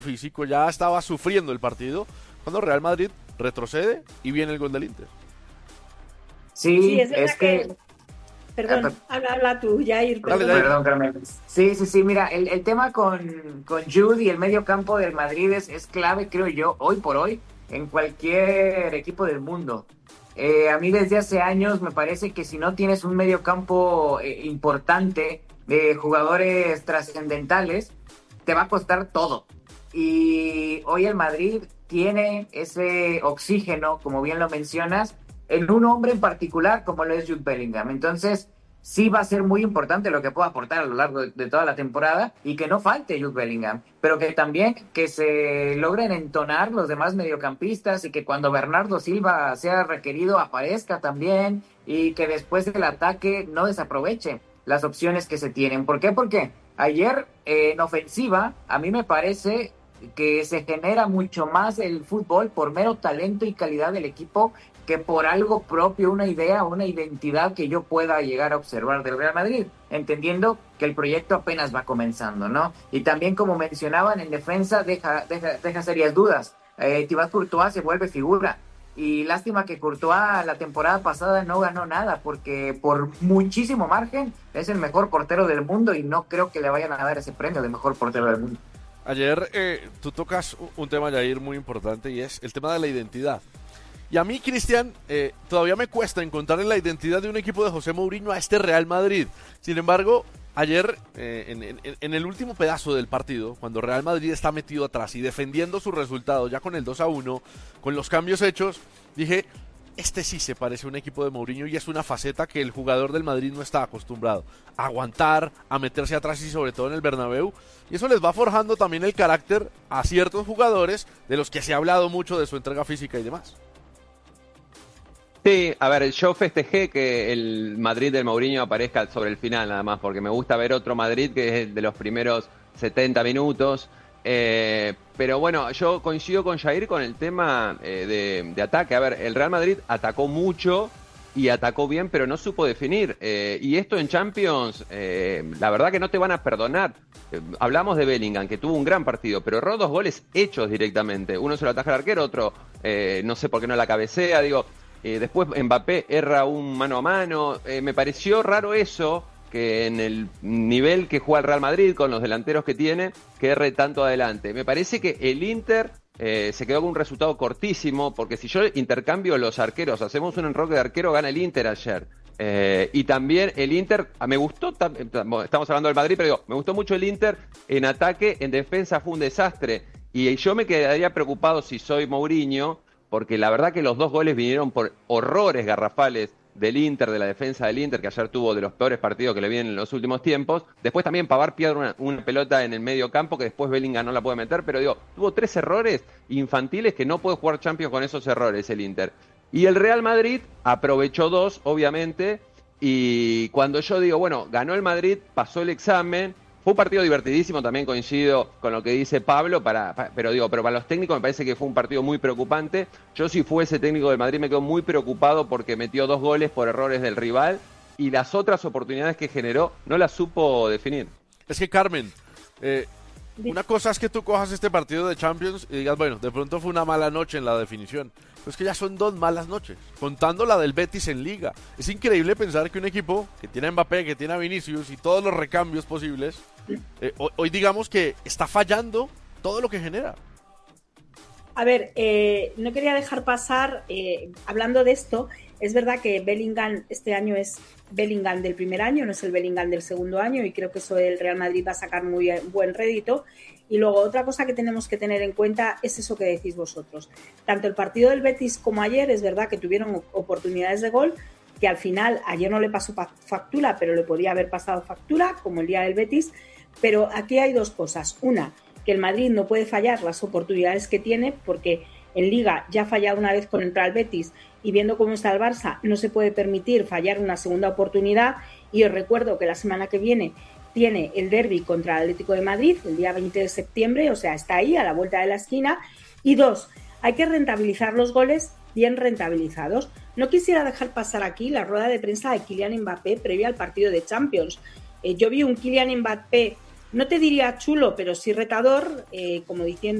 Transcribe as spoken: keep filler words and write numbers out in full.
físico, ya estaba sufriendo el partido, cuando Real Madrid retrocede y viene el gol del Inter. Sí, sí, es, es que... que... Perdón, ah, habla, habla tú, Jair. Perdón, perdón Carmen. Sí, sí, sí, mira, el, el tema con, con Jude y el medio campo del Madrid es, es clave, creo yo, hoy por hoy, en cualquier equipo del mundo. Eh, a mí desde hace años me parece que si no tienes un medio campo eh, importante de jugadores trascendentales, te va a costar todo. Y hoy el Madrid tiene ese oxígeno, como bien lo mencionas, en un hombre en particular como lo es Jude Bellingham. Entonces sí va a ser muy importante lo que pueda aportar a lo largo de, de toda la temporada y que no falte Jude Bellingham, pero que también que se logren entonar los demás mediocampistas y que cuando Bernardo Silva sea requerido aparezca también y que después del ataque no desaproveche las opciones que se tienen. ¿Por qué? Porque ayer eh, en ofensiva a mí me parece que se genera mucho más el fútbol por mero talento y calidad del equipo que por algo propio, una idea, una identidad que yo pueda llegar a observar del Real Madrid, entendiendo que el proyecto apenas va comenzando, ¿no? Y también, como mencionaban, en defensa deja, deja, deja serias dudas. Eh, Thibaut Courtois se vuelve figura, y lástima que Courtois la temporada pasada no ganó nada, porque por muchísimo margen es el mejor portero del mundo y no creo que le vayan a dar ese premio de mejor portero del mundo. Ayer eh, tú tocas un tema, Jair, muy importante, y es el tema de la identidad. Y a mí, Cristian, eh, todavía me cuesta encontrar en la identidad de un equipo de José Mourinho a este Real Madrid. Sin embargo, ayer, eh, en, en, en el último pedazo del partido, cuando Real Madrid está metido atrás y defendiendo su resultado, ya con el dos a uno, con los cambios hechos, dije, este sí se parece a un equipo de Mourinho y es una faceta que el jugador del Madrid no está acostumbrado. A aguantar, a meterse atrás y sobre todo en el Bernabéu. Y eso les va forjando también el carácter a ciertos jugadores de los que se ha hablado mucho de su entrega física y demás. Sí, a ver, yo festejé que el Madrid del Mourinho aparezca sobre el final nada más, porque me gusta ver otro Madrid que es de los primeros setenta minutos. Eh, pero bueno, yo coincido con Jair con el tema eh, de, de ataque. A ver, el Real Madrid atacó mucho y atacó bien, pero no supo definir. Eh, y esto en Champions, eh, la verdad que no te van a perdonar. Eh, hablamos de Bellingham, que tuvo un gran partido, pero erró dos goles hechos directamente. Uno se lo ataja al arquero, otro eh, no sé por qué no la cabecea, digo... Eh, después Mbappé erra un mano a mano. Eh, me pareció raro eso, que en el nivel que juega el Real Madrid, con los delanteros que tiene, que erre tanto adelante. Me parece que el Inter eh, se quedó con un resultado cortísimo, porque si yo intercambio los arqueros, hacemos un enroque de arquero, gana el Inter ayer. Eh, y también el Inter, me gustó, estamos hablando del Madrid, pero digo, me gustó mucho el Inter en ataque, en defensa fue un desastre. Y yo me quedaría preocupado si soy Mourinho, porque la verdad que los dos goles vinieron por horrores garrafales del Inter, de la defensa del Inter, que ayer tuvo de los peores partidos que le vienen en los últimos tiempos. Después también Pavard pierde una, una pelota en el medio campo que después Bellingham no la puede meter, pero digo, tuvo tres errores infantiles que no puede jugar Champions con esos errores el Inter. Y el Real Madrid aprovechó dos, obviamente, y cuando yo digo, bueno, ganó el Madrid, pasó el examen. Fue un partido divertidísimo, también coincido con lo que dice Pablo, para, para, pero digo, pero para los técnicos me parece que fue un partido muy preocupante. Yo si fuese técnico del Madrid me quedo muy preocupado porque metió dos goles por errores del rival y las otras oportunidades que generó no las supo definir. Es que, Carmen, eh, una cosa es que tú cojas este partido de Champions y digas, bueno, de pronto fue una mala noche en la definición. Pero es que ya son dos malas noches, contando la del Betis en Liga. Es increíble pensar que un equipo que tiene a Mbappé, que tiene a Vinicius y todos los recambios posibles, eh, hoy, hoy digamos que está fallando todo lo que genera. A ver, eh, no quería dejar pasar, eh, hablando de esto, es verdad que Bellingham este año es Bellingham del primer año, no es el Bellingham del segundo año, y creo que eso el Real Madrid va a sacar muy buen rédito. Y luego otra cosa que tenemos que tener en cuenta es eso que decís vosotros. Tanto el partido del Betis como ayer, es verdad que tuvieron oportunidades de gol, que al final ayer no le pasó factura, pero le podía haber pasado factura, como el día del Betis. Pero aquí hay dos cosas. Una, que el Madrid no puede fallar las oportunidades que tiene, porque en Liga ya ha fallado una vez contra el Betis, y viendo cómo está el Barça, no se puede permitir fallar una segunda oportunidad. Y os recuerdo que la semana que viene tiene el derbi contra el Atlético de Madrid, el día veinte de septiembre, o sea, está ahí, a la vuelta de la esquina. Y dos, hay que rentabilizar los goles bien rentabilizados. No quisiera dejar pasar aquí la rueda de prensa de Kylian Mbappé previa al partido de Champions. Eh, yo vi un Kylian Mbappé no te diría chulo, pero sí retador, eh, como diciendo